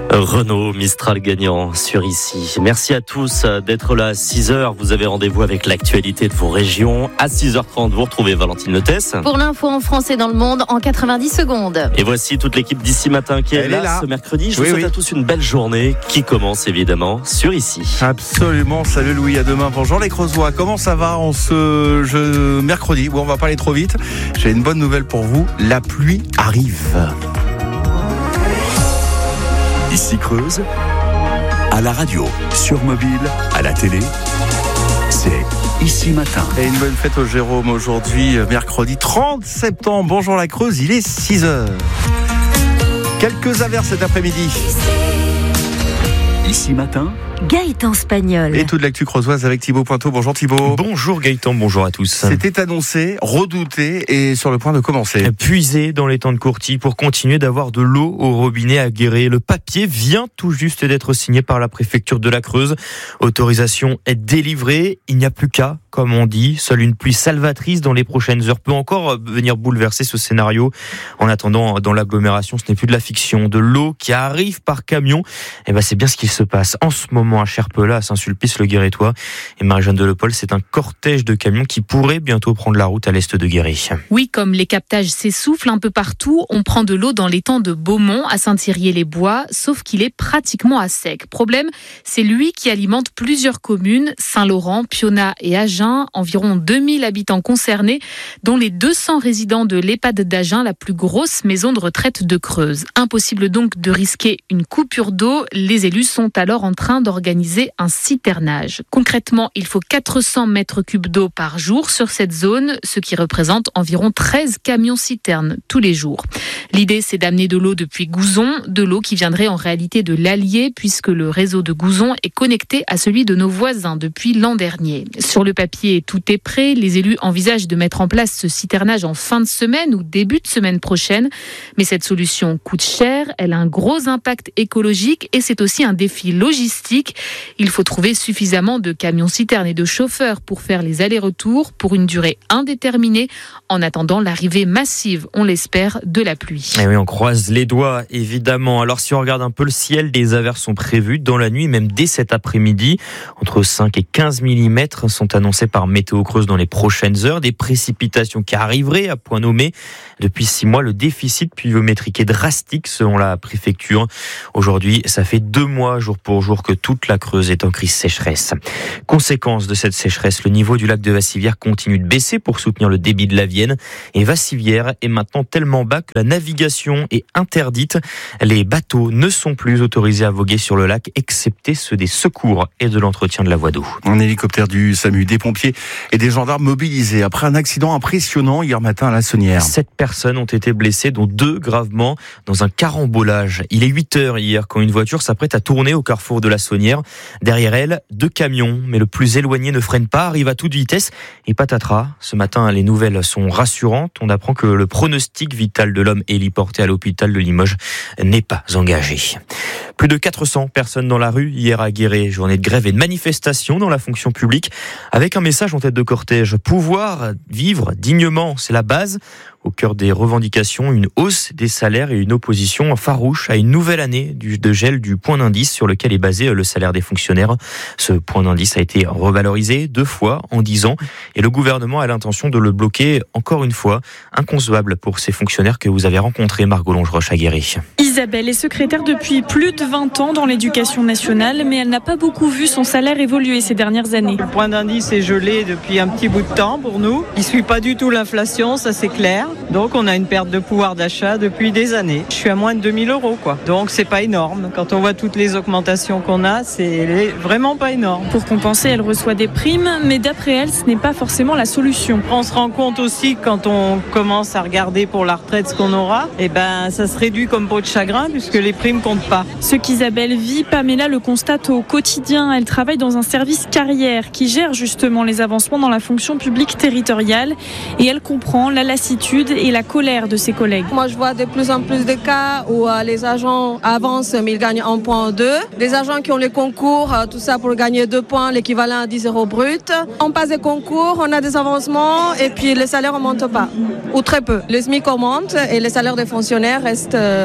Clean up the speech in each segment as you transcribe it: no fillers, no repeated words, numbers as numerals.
Renault Mistral gagnant sur Ici. Merci à tous d'être là à 6h. Vous avez rendez-vous avec l'actualité de vos régions. À 6h30, vous retrouvez Valentine Letès. Pour l'info en France et dans le monde en 90 secondes. Et voici toute l'équipe d'Ici Matin qui est là ce mercredi. Je vous souhaite à tous une belle journée qui commence évidemment sur Ici. Absolument. Salut Louis, à demain. Bonjour les Creusois. Comment ça va en mercredi? Bon, on va pas aller trop vite. J'ai une bonne nouvelle pour vous. La pluie arrive. Ici Creuse, à la radio, sur mobile, à la télé, c'est Ici Matin. Et une bonne fête au Jérôme aujourd'hui, mercredi 30 septembre. Bonjour la Creuse, il est 6h. Quelques averses cet après-midi. Ici Matin, Gaëtan Spagnol. Et toute l'actu creusoise avec Thibaut Pointeau. Bonjour Thibaut. Bonjour Gaëtan, bonjour à tous. C'était annoncé, redouté et sur le point de commencer. Puiser dans les temps de Courtille pour continuer d'avoir de l'eau au robinet à Guéret. Le papier vient tout juste d'être signé par la préfecture de la Creuse. Autorisation est délivrée. Il n'y a plus qu'à, comme on dit. Seule une pluie salvatrice dans les prochaines heures peut encore venir bouleverser ce scénario. En attendant, dans l'agglomération, ce n'est plus de la fiction. De l'eau qui arrive par camion. Et c'est bien ce qu'il se passe en ce moment à Cherpelat, à Saint-Sulpice-le-Guérétois. Et Marie-Jeanne Delepol, c'est un cortège de camions qui pourrait bientôt prendre la route à l'est de Guéret. Oui, comme les captages s'essoufflent un peu partout, on prend de l'eau dans l'étang de Beaumont, à Saint-Thirier-les-Bois, sauf qu'il est pratiquement à sec. Problème, c'est lui qui alimente plusieurs communes, Saint-Laurent, Pionat et Agen, environ 2000 habitants concernés, dont les 200 résidents de l'EHPAD d'Agen, la plus grosse maison de retraite de Creuse. Impossible donc de risquer une coupure d'eau. Les élus sont alors en train d'organiser un citernage. Concrètement, il faut 400 mètres cubes d'eau par jour sur cette zone, ce qui représente environ 13 camions-citernes tous les jours. L'idée, c'est d'amener de l'eau depuis Gouzon, de l'eau qui viendrait en réalité de l'Allier, puisque le réseau de Gouzon est connecté à celui de nos voisins depuis l'an dernier. Sur le papier, tout est prêt. Les élus envisagent de mettre en place ce citernage en fin de semaine ou début de semaine prochaine. Mais cette solution coûte cher, elle a un gros impact écologique et c'est aussi un défi logistique. Il faut trouver suffisamment de camions-citernes et de chauffeurs pour faire les allers-retours pour une durée indéterminée, en attendant l'arrivée massive, on l'espère, de la pluie. Et oui, on croise les doigts, évidemment. Alors, si on regarde un peu le ciel, des averses sont prévues dans la nuit, même dès cet après-midi. Entre 5 et 15 mm sont annoncés par Météo Creuse dans les prochaines heures. Des précipitations qui arriveraient à point nommé. Depuis 6 mois, le déficit pluviométrique est drastique selon la préfecture. Aujourd'hui, ça fait 2 mois, jour pour jour, que toute la Creuse est en crise sécheresse. Conséquence de cette sécheresse, le niveau du lac de Vassivière continue de baisser pour soutenir le débit de la Vienne. Et Vassivière est maintenant tellement bas que la navigation est interdite. Les bateaux ne sont plus autorisés à voguer sur le lac, excepté ceux des secours et de l'entretien de la voie d'eau. Un hélicoptère du SAMU, des pompiers et des gendarmes mobilisés après un accident impressionnant hier matin à la Saunière. 7 personnes ont été blessées, dont 2 gravement dans un carambolage. Il est 8h hier quand une voiture s'apprête à tourner au carrefour de la Saunière. Derrière elle, 2 camions, mais le plus éloigné ne freine pas, arrive à toute vitesse et patatras. Ce matin, les nouvelles sont rassurantes. On apprend que le pronostic vital de l'homme héliporté à l'hôpital de Limoges n'est pas engagé. Plus de 400 personnes dans la rue hier à Guéret. Journée de grève et de manifestation dans la fonction publique avec un message en tête de cortège. Pouvoir vivre dignement, c'est la base. Au cœur des revendications, une hausse des salaires et une opposition farouche à une nouvelle année de gel du point d'indice sur lequel est basé le salaire des fonctionnaires. Ce point d'indice a été revalorisé 2 fois en 10 ans et le gouvernement a l'intention de le bloquer encore une fois. Inconcevable pour ces fonctionnaires que vous avez rencontrés, Margot Longeroche à Guéret. Isabelle est secrétaire depuis plus de 20 ans dans l'éducation nationale, mais elle n'a pas beaucoup vu son salaire évoluer ces dernières années. Le point d'indice est gelé depuis un petit bout de temps pour nous. Il ne suit pas du tout l'inflation, ça c'est clair. Donc on a une perte de pouvoir d'achat depuis des années. Je suis à moins de 2 000 €, quoi. Donc c'est pas énorme. Quand on voit toutes les augmentations qu'on a, c'est vraiment pas énorme. Pour compenser, elle reçoit des primes, mais d'après elle, ce n'est pas forcément la solution. On se rend compte aussi que quand on commence à regarder pour la retraite ce qu'on aura, ça se réduit comme peau de chagrin puisque les primes comptent pas. Ce qu'Isabelle vit, Pamela le constate au quotidien. Elle travaille dans un service carrière qui gère justement les avancements dans la fonction publique territoriale et elle comprend la lassitude et la colère de ses collègues. Moi, je vois de plus en plus de cas où les agents avancent mais ils gagnent 1 point ou 2. Les agents qui ont les concours, tout ça pour gagner 2 points, l'équivalent à 10 € brut. On passe des concours, on a des avancements et puis les salaires ne montent pas, ou très peu. Le SMIC augmente et les salaires des fonctionnaires restent les mêmes.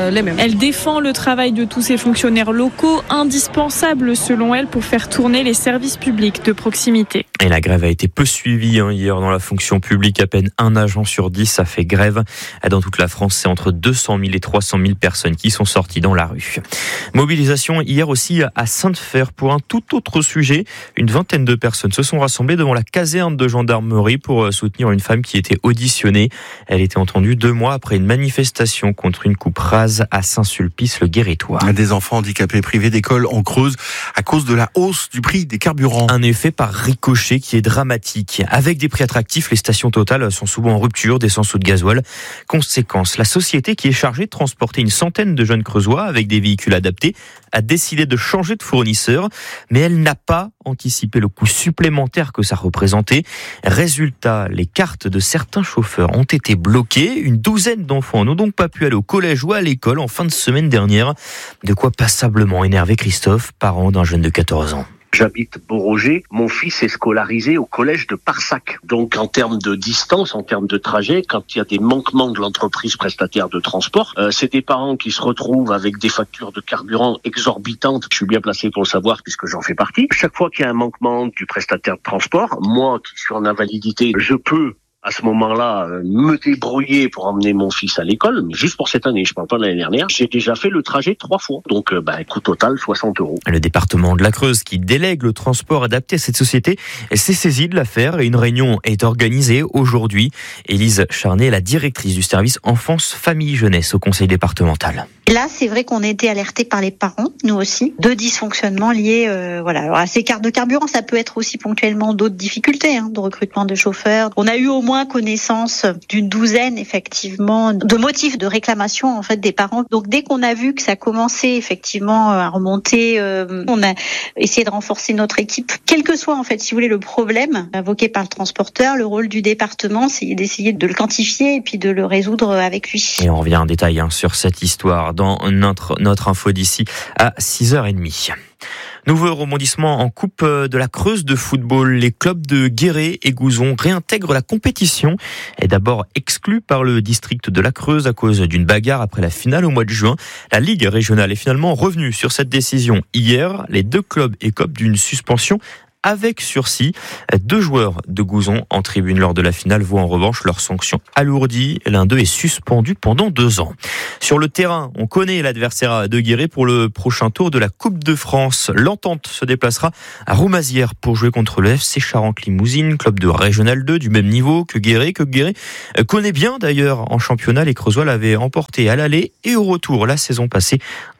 Elle défend le travail de tous ces fonctionnaires locaux, indispensables selon elle pour faire tourner les services publics de proximité. Et la grève a été peu suivie hier dans la fonction publique. À peine un agent sur 10 a fait grève. Dans toute la France, c'est entre 200 000 et 300 000 personnes qui sont sorties dans la rue. Mobilisation hier aussi à Sainte-Fère pour un tout autre sujet. Une vingtaine de personnes se sont rassemblées devant la caserne de gendarmerie pour soutenir une femme qui était auditionnée. Elle était entendue 2 mois après une manifestation contre une coupe rase à Saint-Sulpice-le-Guérétois. Des enfants handicapés privés d'école en Creuse à cause de la hausse du prix des carburants. Un effet par ricochet qui est dramatique. Avec des prix attractifs, les stations Total sont souvent en rupture d'essence ou de gasoil. Conséquence, la société qui est chargée de transporter une centaine de jeunes creusois avec des véhicules adaptés a décidé de changer de fournisseur, mais elle n'a pas anticipé le coût supplémentaire que ça représentait. Résultat, les cartes de certains chauffeurs ont été bloquées. Une douzaine d'enfants n'ont donc pas pu aller au collège ou à l'école en fin de semaine dernière. De quoi passablement énerver Christophe, parent d'un jeune de 14 ans. J'habite Beauroger, mon fils est scolarisé au collège de Parsac. Donc en termes de distance, en termes de trajet, quand il y a des manquements de l'entreprise prestataire de transport, c'est des parents qui se retrouvent avec des factures de carburant exorbitantes. Je suis bien placé pour le savoir puisque j'en fais partie. Chaque fois qu'il y a un manquement du prestataire de transport, moi qui suis en invalidité, je peux à ce moment-là, me débrouiller pour emmener mon fils à l'école, mais juste pour cette année, je parle pas de l'année dernière, j'ai déjà fait le trajet 3 fois. Donc, coût total, 60 €. Le département de la Creuse, qui délègue le transport adapté à cette société, s'est saisi de l'affaire et une réunion est organisée aujourd'hui. Élise Charnet est la directrice du service Enfance, Famille, Jeunesse au conseil départemental. Là, c'est vrai qu'on a été alertés par les parents, nous aussi, de dysfonctionnements liés Alors, à ces cartes de carburant, ça peut être aussi ponctuellement d'autres difficultés de recrutement de chauffeurs. On a eu au moins connaissance d'une douzaine, effectivement, de motifs de réclamation, en fait, des parents. Donc, dès qu'on a vu que ça commençait, effectivement, à remonter, on a essayé de renforcer notre équipe. Quel que soit, en fait, si vous voulez, le problème invoqué par le transporteur, le rôle du département, c'est d'essayer de le quantifier et puis de le résoudre avec lui. Et on revient en détail sur cette histoire dans notre info d'ici à 6h30. Nouveau rebondissement en Coupe de la Creuse de football. Les clubs de Guéret et Gouzon réintègrent la compétition. Et d'abord exclus par le district de la Creuse à cause d'une bagarre après la finale au mois de juin. La Ligue régionale est finalement revenue sur cette décision hier. Les 2 clubs écopent d'une suspension avec sursis. 2 joueurs de Gouzon en tribune lors de la finale voient en revanche leur sanction alourdie. L'un d'eux est suspendu pendant 2 ans. Sur le terrain, on connaît l'adversaire de Guéret pour le prochain tour de la Coupe de France. L'Entente se déplacera à Roumazières pour jouer contre le FC Charente-Limousine, club de Régional 2 du même niveau que Guéret connaît bien d'ailleurs en championnat. Les Creusois l'avaient emporté à l'aller et au retour la saison passée,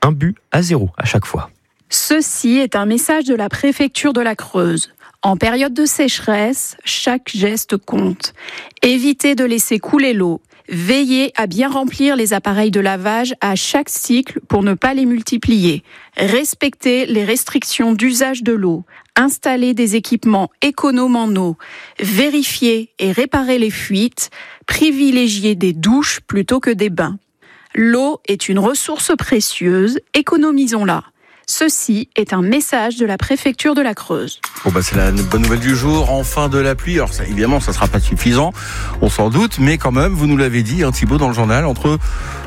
1-0 à chaque fois. Ceci est un message de la préfecture de la Creuse. En période de sécheresse, chaque geste compte. Évitez de laisser couler l'eau. Veillez à bien remplir les appareils de lavage à chaque cycle pour ne pas les multiplier. Respectez les restrictions d'usage de l'eau. Installez des équipements économes en eau. Vérifiez et réparez les fuites. Privilégiez des douches plutôt que des bains. L'eau est une ressource précieuse, économisons-la. Ceci est un message de la préfecture de la Creuse. C'est la bonne nouvelle du jour, enfin de la pluie. Alors évidemment, ça sera pas suffisant, on s'en doute, mais quand même, vous nous l'avez dit, Thibaut, dans le journal, entre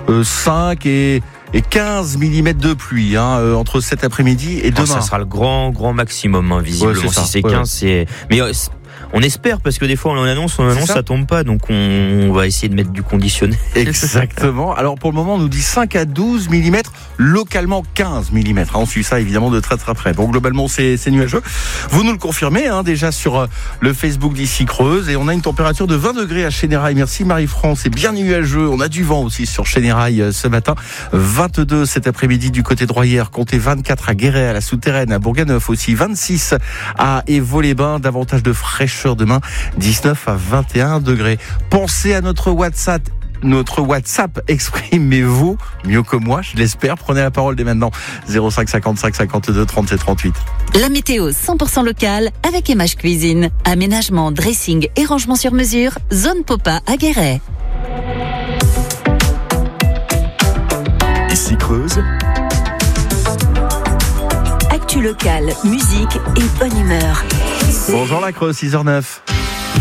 5 et 15 mm de pluie, entre cet après-midi et demain. Ça sera le grand maximum, visiblement. Ouais, si c'est 15, c'est... Mais on espère, parce que des fois on annonce, ça tombe pas, donc on va essayer de mettre du conditionnel. Exactement. Alors pour le moment, on nous dit 5 à 12 mm, localement 15 mm. On suit ça évidemment de très très près. Bon, globalement, c'est nuageux. Vous nous le confirmez déjà sur le Facebook d'Ici Creuse, et on a une température de 20 degrés à Chénérail. Merci Marie-France, c'est bien nuageux. On a du vent aussi sur Chénérail ce matin. 22 cet après-midi du côté de Royères, comptez 24 à Guéret, à la Souterraine, à Bourganeuf aussi, 26 à Évaux-les-Bains, davantage de fraîcheur demain, 19 à 21 degrés. Pensez à notre WhatsApp, exprimez-vous mieux que moi, je l'espère. Prenez la parole dès maintenant. 05 55 52 37 38. La météo 100% locale avec Emage Cuisine. Aménagement, dressing et rangement sur mesure. Zone Popa à Guéret. Ici Creuse. Actu locale, musique et bonne humeur. Bonjour la Creuse, 6h09.